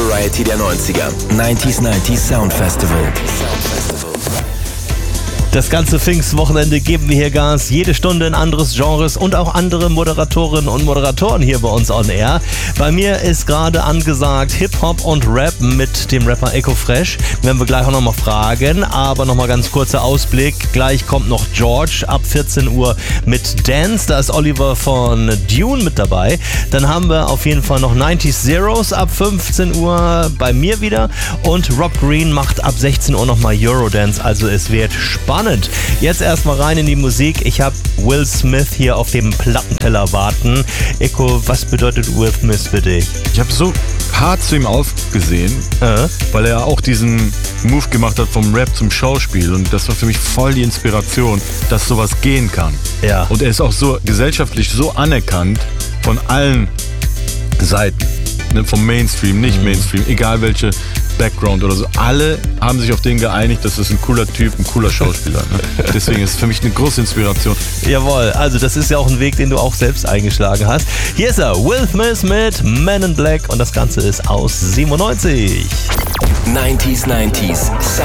Variety der 90er. 90s Sound Festival. Das ganze Pfingstwochenende geben wir hier Gas. Jede Stunde ein anderes Genres und auch andere Moderatorinnen und Moderatoren hier bei uns on Air. Bei mir ist gerade angesagt Hip-Hop und Rap mit dem Rapper Eko Fresh. Werden wir gleich auch nochmal fragen, aber nochmal ganz kurzer Ausblick. Gleich kommt noch George ab 14 Uhr mit Dance. Da ist Oliver von Dune mit dabei. Dann haben wir auf jeden Fall noch 90s Zeros ab 15 Uhr bei mir wieder. Und Rob Green macht ab 16 Uhr nochmal Eurodance. Also es wird spannend. Jetzt erstmal rein in die Musik. Ich habe Will Smith hier auf dem Plattenteller warten. Eko, was bedeutet Will Smith für dich? Ich habe so hart zu ihm aufgesehen, weil er auch diesen Move gemacht hat vom Rap zum Schauspiel. Und das war für mich voll die Inspiration, dass sowas gehen kann. Ja. Und er ist auch so gesellschaftlich so anerkannt von allen Seiten. Ne, vom Mainstream, nicht Mainstream, egal welche Background oder so. Alle haben sich auf den geeinigt, das ist ein cooler Typ, ein cooler Schauspieler. Ne? Deswegen ist es für mich eine große Inspiration. Jawohl, also das ist ja auch ein Weg, den du auch selbst eingeschlagen hast. Hier ist er, Will Smith mit Men in Black und das Ganze ist aus 97. 90s